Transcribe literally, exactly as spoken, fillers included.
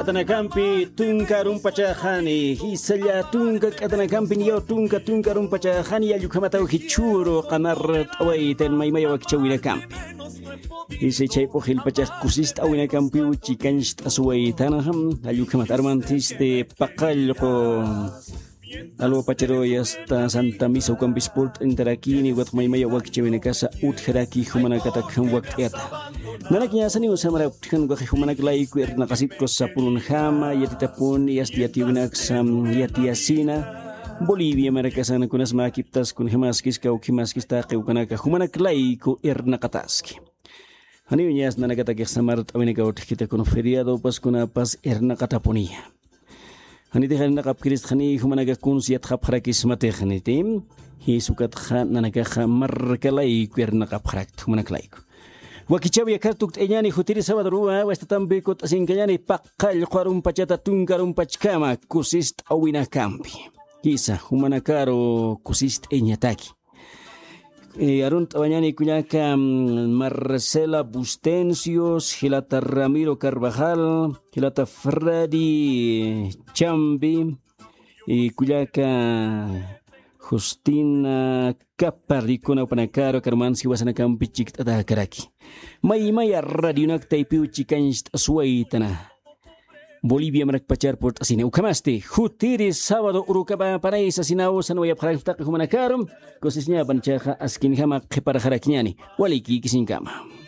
Katanakampi, Tunka Rumpachahani, Hisaya Tunka Katanakampi, Yo Tunka Tunka Rumpachahani, Yukamata Hichuro, Kanar Away, Ten Maimaya Chawina Camp. Ise Chaipo Hilpachak Kusist Awina Campi, Chikanst Asway Tanaham, Ayukamatarmantis de Pacalco. Algo pachero ya está Santa Misa Ukambi Sport Interakini wat Maimaya Wakchewina Casa Utheraki Humanakata Kamwakiata. Nanaknya sani usamara kan gua humanak lai ku erna kasip ko sapulun hama yatita pun yastiati winak sam yatiasina Bolivia mereka sana kunas makiptas kun hemaskis kau kimaskis ta kau kanaka humanak lai ku erna kataski. Hani unyas nanakata ke samarat awinika ut kita kun feriado pas kuna pas erna kataponia. Hani te khana kap krist khani humanaka kun siat khap kharakis mate khani tim hi sukat khan nanaka khamar kalai ku erna kap kharak humanak lai ku. Wakichawi kartuk enyani hutiri sawadrua westa tambe kot asinkanyani pakal qarum pachata tungarum pachkama kusist awina kampi kisa humanakaro kusist enyataki e arun tawanyani kunyaka Marcela Bustencios Hilata Ramiro Carvajal Hilata Freddy Chambi y kunyaka Justina Caparicona Panacaro Carmansi wasana kampi chikta da karaki. May maya radio nagtaypiw chikanst aswaytana. Bolivia marak pachar port asine ukamaste. Hutiri sábado urukaba panay sa sinaw sa nuwayap haraktak humanakarom. Kosisnya panchaha askin hama kipara harakinyani. Waliki kising kama.